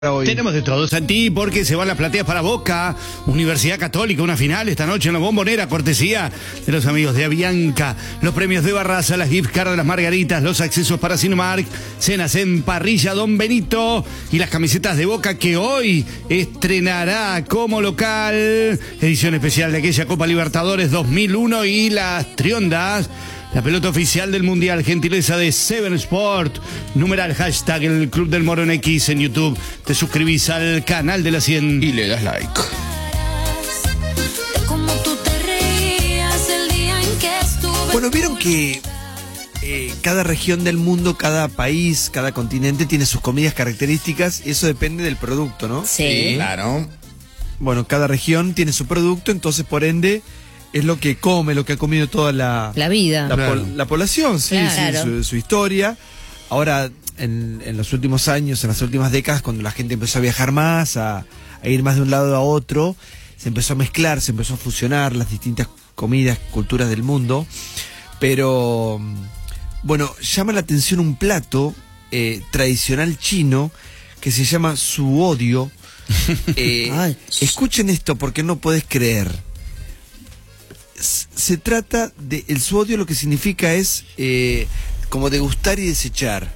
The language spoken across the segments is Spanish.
Hoy. Tenemos de todo, Santi, porque se van las plateas para Boca, Universidad Católica, una final esta noche en la Bombonera, cortesía de los amigos de Avianca, los premios de Barraza, las gift cards de las Margaritas, los accesos para Cinemark, cenas en Parrilla Don Benito y las camisetas de Boca que hoy estrenará como local, edición especial de aquella Copa Libertadores 2001 y las Triondas. La pelota oficial del Mundial, gentileza de Seven Sport. Numeral hashtag el Club del Moro en X en YouTube. Te suscribís al canal de la 100 Y le das like. Bueno, vieron que cada región del mundo, cada país, cada continente tiene sus comidas características y eso depende del producto, ¿no? Sí. Claro. Bueno, cada región tiene su producto, entonces por ende es lo que come, lo que ha comido toda la vida. La población, sí, Claro. sí, su historia. Ahora, en los últimos años, en las últimas décadas, cuando la gente empezó a viajar más, a ir más de un lado a otro, se empezó a mezclar, se empezó a fusionar las distintas comidas, culturas del mundo. Pero, bueno, llama la atención un plato tradicional chino que se llama suodio. Ay. Escuchen esto porque no podés creer. Se trata de el suodio, lo que significa es como degustar y desechar.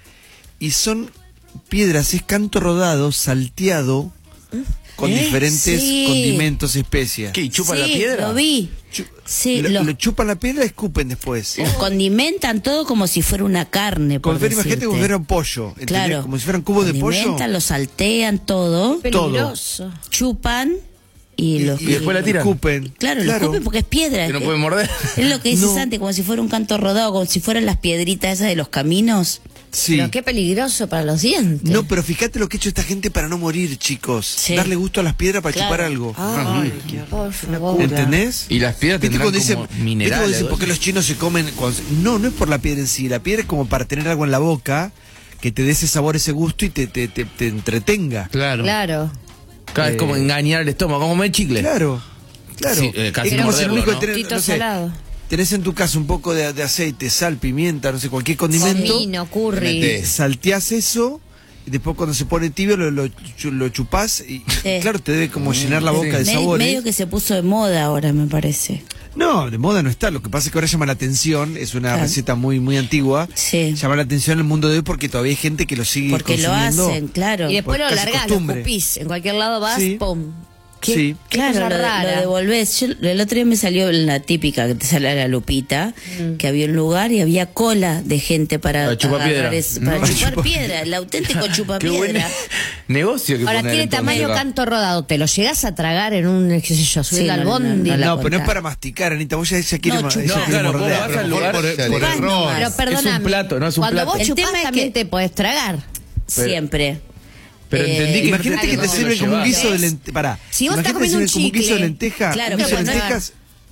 Y son piedras, es canto rodado, salteado con diferentes Sí. condimentos, especias. ¿Qué? ¿Y chupan Sí, la piedra? Lo vi. Sí, Lo chupan la piedra y escupen después. los condimentan todo como si fuera una carne, por Imagínate decirte. como si fuera un pollo, ¿entendés? Claro. Como si fueran cubos de pollo. Condimentan, lo saltean todo, Peligroso. chupan y los y después la tiran. Escupen. Claro, lo escupen porque es piedra. Que no pueden morder. Es lo que dice No. Santi, como si fuera un canto rodado, como si fueran las piedritas esas de los caminos. Sí. Pero qué peligroso para los dientes. No, pero fíjate lo que ha hecho esta gente para no morir, chicos. Sí. Darle gusto a las piedras para Claro. chupar algo. Ay, por favor. ¿Entendés? Y las piedras ¿Viste tendrán cuando dicen, como ¿viste minerales, cuando dicen ¿no? por qué los chinos se comen? No, no es por la piedra en sí. La piedra es como para tener algo en la boca que te dé ese sabor, ese gusto y te entretenga. Claro. Claro. Claro, es como engañar el estómago, como comer chicle. Claro, claro. Sí, casi es como si lo morderlo, único ¿no? que tenés, Tito no sé, salado. tenés en tu casa un poco de aceite, sal, pimienta, no sé, cualquier condimento. Comino, curry. Metés. Salteás eso y después cuando se pone tibio lo chupás y Sí. claro, te debe como llenar la boca de Me- sabores. medio que se puso de moda ahora, me parece. No, de moda no está. Lo que pasa es que ahora llama la atención. Es una Claro. receta muy muy antigua. Sí. Llama la atención en el mundo de hoy porque todavía hay gente que lo sigue Porque lo consumiendo. hacen, claro. Y después lo Casi largás, lo costumbre. escupís. En cualquier lado vas, Sí. pum. Sí. Qué Claro, cosa lo rara. devolvés. Yo, el otro día me salió la típica que te sale la lupita, que había un lugar y había cola de gente para chupar agarrar piedra. para No. chupar piedra, el auténtico Qué buen chupapiedra. negocio que Ahora poner tiene entonces tamaño acá. canto rodado. ¿Te lo llegás a tragar en un, qué sé yo, subir Sí, al no, bondi? no la No, pero no es contás. para masticar, Anita. Vos ya quiere, No, ella no, quiere claro, vos morder. vas Pero al mejor lugar, por ya error. nomás. Pero perdóname. Es un plato, no es un Cuando plato. vos El chupás tema es también que- te podés tragar. Siempre. Pero entendí que Imagínate que te algo sirven como un llevas. guiso de lentejas. Pará. Si vos estás Imagínate que comiendo un sirven como un guiso de chicle, lentejas. claro, un guiso de pero no- lentejas.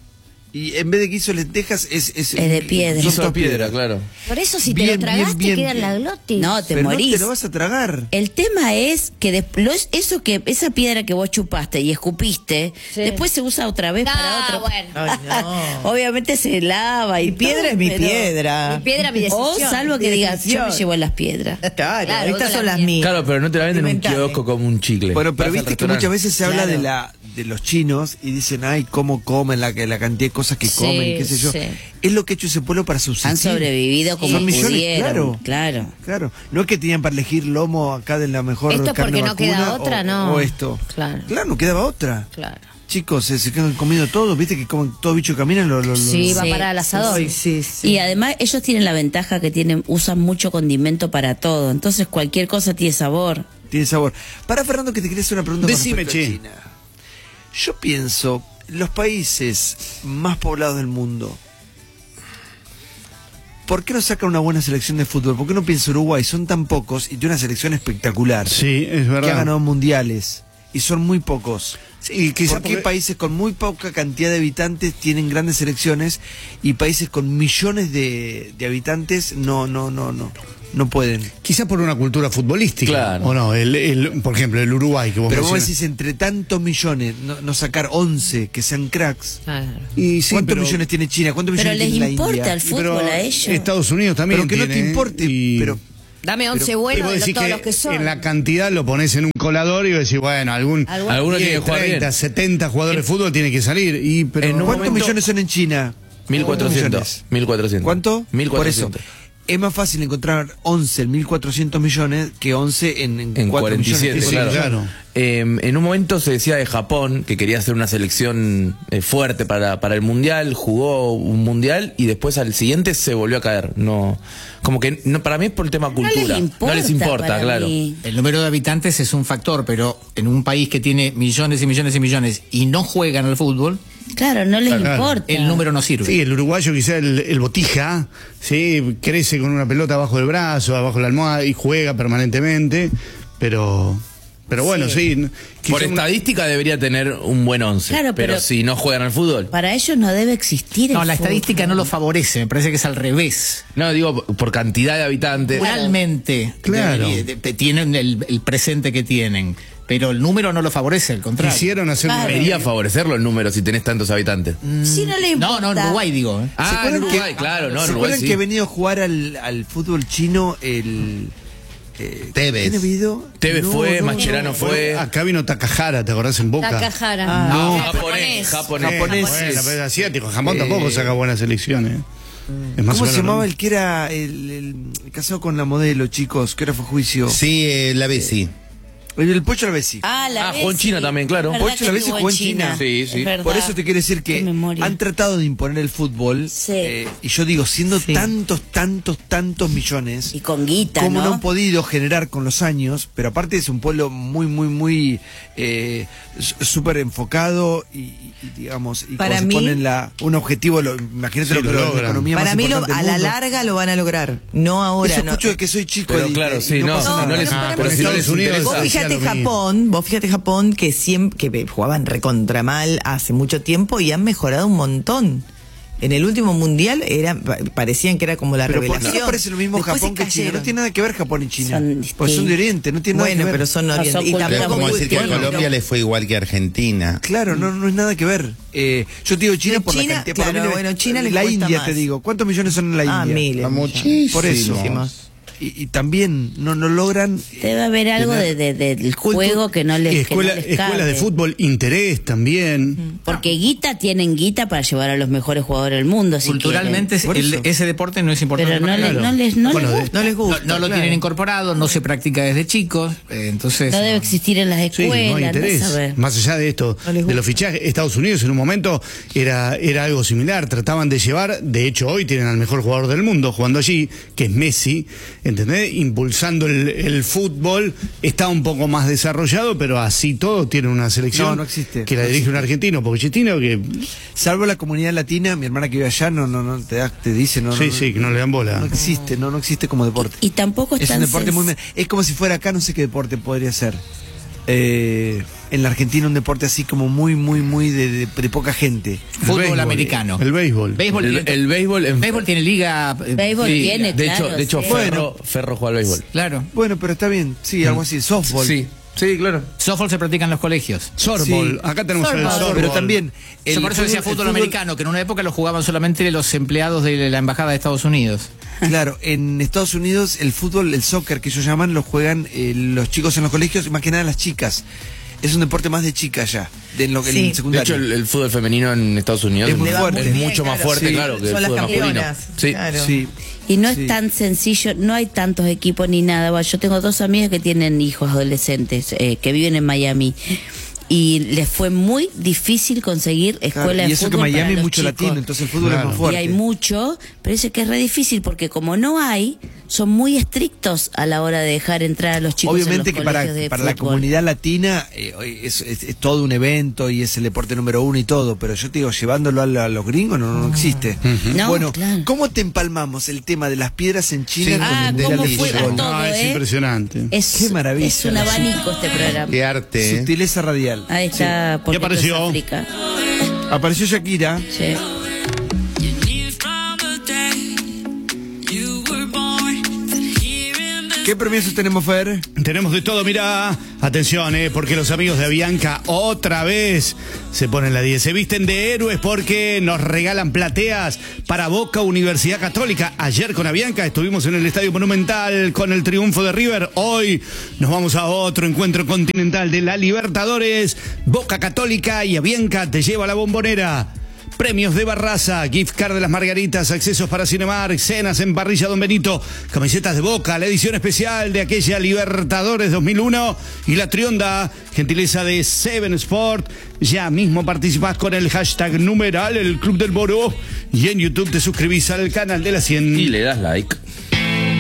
Y en vez de guiso de lentejas es de piedra. son Hizo todas piedra, piedras. claro. Por eso si Bien, te lo tragás bien, te queda en bien. la glotis. No, te Pero morís. no te lo vas a tragar. El tema es que esa piedra que vos chupaste y escupiste, Sí. después se usa otra vez para otro. bueno. Obviamente se lava y Mi piedra todo, es mi pero- piedra. Mi piedra, mi O decisión. salvo que Mi digas, yo decisión. me llevo las piedras. Claro, Claro, estas vos son la las mía. mías. Claro, pero no te la venden en un Inventame. kiosco como un chicle. Bueno, pero Vas al viste que muchas restaurante. veces se habla Claro. de los chinos y dicen, ay, cómo comen, la cantidad de cosas que Sí, comen, qué sé yo. sí. Es lo que ha hecho ese pueblo para subsistir. Han sobrevivido como Son millones, pudieron. claro. Claro. Claro, no es que tenían para elegir lomo acá de la mejor Esto es carne porque no vacuna queda otra, no. o esto. Claro. Claro, no quedaba otra. Claro. Chicos, se han comido todo, viste que comen todo bicho que camina. Sí, va Sí, para el asador. Sí, sí, sí. Y además ellos tienen la ventaja que usan mucho condimento para todo. Entonces cualquier cosa tiene sabor. Tiene sabor. Para Fernando, que te quería hacer una pregunta con Decime, respecto a che. China. Yo pienso, los países más poblados del mundo, ¿por qué no sacan una buena selección de fútbol? ¿Por qué no piensa Uruguay? Son tan pocos y tiene una selección espectacular. Sí, es Que ha verdad. ganado mundiales. Y son muy pocos. Sí, quizá ¿Por qué porque- países con muy poca cantidad de habitantes tienen grandes selecciones y países con millones de habitantes no pueden? Quizá por una cultura futbolística. Claro. O no, por ejemplo, el Uruguay que vos Pero vos mencionás. decís, entre tantos millones, no sacar 11 que sean cracks. Claro. Y sí, ¿Cuántos pero- millones tiene China? ¿Cuántos Pero millones les tiene la importa India? el fútbol pero a ellos. Estados Unidos también Pero que no te tiene, importe, y- pero Dame 11 Y buenos vos de decís todos que los que son. en la cantidad lo pones en un colador y vos decís, bueno, Alguno 10, tiene que jugar 30, bien. 70 jugadores de fútbol tiene que salir. Pero En un ¿Cuántos momento- millones son en China? 1.400. 1.400. ¿Cuánto? 1.400. Por eso. Es más fácil encontrar 11 en 1.400 millones que 11 en 4 47, millones. Sí, claro. claro. En un momento se decía de Japón que quería hacer una selección fuerte para el mundial, jugó un mundial y después al siguiente se volvió a caer. No, como que no, para mí es por el tema cultura. No les importa, para claro. mí. El número de habitantes es un factor, pero en un país que tiene millones y millones y millones y no juegan al fútbol, Claro, no les Claro. importa. el número no sirve. Sí, el uruguayo quizá el botija, sí, crece con una pelota abajo del brazo, abajo de la almohada y juega permanentemente, pero bueno, sí. Por quizá estadística debería tener un buen 11, Claro, pero pero- si no juegan al fútbol. Para ellos no debe existir el No, la fútbol. estadística no lo favorece, me parece que es al revés. No, digo por cantidad de habitantes. Realmente Claro. tienen el presente que tienen, pero el número no lo favorece, al contrario. quisieron hacer Claro. Debería favorecerlo el número si tenés tantos habitantes. Si no le importa. No, en Uruguay digo. ¿Se Ah, en acuerdan Uruguay, claro, no, en ¿Se Uruguay acuerdan sí. que ha venido a jugar al fútbol chino el... Tevez. ¿Tiene video? Tevez fue, Mascherano fue. Acá vino Takahara, ¿te acordás en Boca? Takahara. No, japonés. japonés. Japonés. Bueno, pero es asiático. Japón tampoco saca buenas elecciones. Es más ¿Cómo o se menos llamaba lo el que era el casado con la modelo, chicos? Que ahora fue juicio. Sí, la Bessi. El Pocho Lavesi. jugó en China también, claro. ¿Verdad Pocho que Lavesi jugó jugó en China. Sí, sí. Es verdad. Por eso te quiero decir que Qué memoria. han tratado de imponer el fútbol. Sí. Y yo digo, siendo Sí. tantos millones. Y con guita, ¿Cómo no ¿no? han podido generar con los años? Pero aparte es un pueblo muy súper enfocado y, digamos, y Para cuando mí- se ponen un objetivo, imagínate Sí, lo que lo la logran. economía Para más mí importante a del la mundo. larga lo van a lograr, no ahora. Eso no. escucho de que soy chico. Pero y- claro, y sí, no, pasa nada. no les, Ah, pero con si no Estados les Unidos interesa. Vos hacía fíjate lo mismo. vos fíjate Japón que siempre que jugaban recontra mal hace mucho tiempo y han mejorado un montón. En el último mundial parecían que era como la Pero ¿por qué revelación. no parece lo mismo Después Japón se que China? No cayeron. tiene nada que ver Japón y China. Son Pues son de Oriente, no tiene nada Bueno, que ver. pero son No, son orientales. Y culturas. Pero es tampoco como decir que a bueno, Colombia le fue igual que a Argentina. Claro, no es nada que ver. Yo te digo China De por China, la cantidad. claro, por lo menos bueno, China les la cuesta India más. te digo. ¿Cuántos millones son en la Ah, India? miles. Muchísimo. Por eso. Muchísimos. Y también no logran. Debe haber algo del juego que no les, Y escuelas que no les cabe. de fútbol, interés también. Porque guita tienen guita para llevar a los mejores jugadores del mundo. Si Culturalmente Por eso. ese deporte no es importante. quieren. Pero para no ellos. les Bueno, gusta. No les No, gusta. no lo claro. tienen incorporado, no se practica desde chicos, entonces... No debe existir en las Sí, no hay escuelas, no interés. saber. Más allá de esto, No les de gusta. los fichajes, Estados Unidos en un momento era algo similar. Trataban de llevar, de hecho hoy tienen al mejor jugador del mundo jugando allí, que es Messi, ¿entendés? Impulsando el fútbol, está un poco más desarrollado, pero así todo tiene una selección No existe. que la No dirige un argentino, Pochettino, que Salvo la comunidad latina, mi hermana que vive allá te dice, sí, que no le dan bola. No existe, no existe como deporte. Y tampoco Es están un deporte es como si fuera acá, no sé qué deporte podría ser. En la Argentina un deporte así como muy de poca gente. Fútbol béisbol, americano. el béisbol. Béisbol El tiene- béisbol en- béisbol tiene liga. Béisbol tiene, de claro, hecho sí. Ferro juega al béisbol. Claro. Bueno, pero está bien, sí, algo así, softball. Sí, claro. Softball se practica en los colegios. Softball, Sí. acá tenemos el Softball. softball. Pero también Yo por eso decía fútbol americano, que en una época lo jugaban solamente los empleados de la embajada de Estados Unidos. Claro, en Estados Unidos el fútbol, el soccer que ellos llaman, lo juegan los chicos en los colegios y más que nada las chicas. Es un deporte más de chicas ya, de lo que Sí. en De secundario. hecho, el fútbol femenino en Estados Unidos Es muy fuerte. es mucho más fuerte, Sí. claro, que el Son las fútbol masculino. campeonas. Sí. Claro. Sí. Y no Sí. es tan sencillo, no hay tantos equipos ni nada. Bueno, yo tengo dos amigas que tienen hijos adolescentes que viven en Miami y les fue muy difícil conseguir Claro, escuela y de eso que fútbol para Miami hay los mucho chicos. latino, entonces el fútbol Claro. es más Y fuerte. hay mucho, pero dice que es re difícil porque como no hay, son muy estrictos a la hora de dejar entrar a los chicos Obviamente en que los para colegios de la fútbol. comunidad latina es todo un evento y es el deporte número uno y todo, pero yo te digo, llevándolo a los gringos no existe. No, Bueno, claro. ¿cómo te empalmamos el tema de las piedras en China Sí. con Ah, el mundial cómo de fue fútbol? todo, No, es impresionante. Es, Qué maravilla. es un abanico este programa. Qué arte. Sutileza radial. Ahí está, porque Ya apareció. esto es África. Apareció Shakira. Sí. Qué ¿Qué premios tenemos, Fer? Tenemos de todo, mira, atención, porque los amigos de Avianca otra vez se ponen la 10. Se visten de héroes porque nos regalan plateas para Boca Universidad Católica. Ayer con Avianca estuvimos en el Estadio Monumental con el triunfo de River. Hoy nos vamos a otro encuentro continental de la Libertadores. Boca Católica y Avianca te lleva a la Bombonera. Premios de Barraza, gift card de las Margaritas, accesos para Cinemark, cenas en Parrilla Don Benito, camisetas de Boca, la edición especial de aquella Libertadores 2001 y la Trionda, gentileza de Seven Sport. Ya mismo participás con el hashtag numeral, el Club del Moro, y en YouTube te suscribís al canal de la 100. Y le das like.